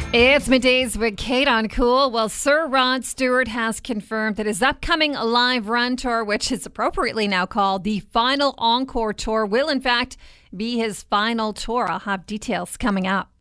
It's middays with Kate on Cool. Well, Sir Rod Stewart has confirmed that his upcoming live run tour, which is appropriately now called the Final Encore Tour, will in fact be his final tour. I'll have details coming up.